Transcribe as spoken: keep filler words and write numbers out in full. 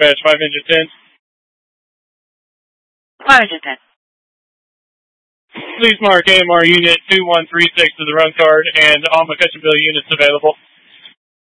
dispatch, five engine ten. five engine ten. Please mark A M R Unit two one three six to the run card and all McCutcheonville units available.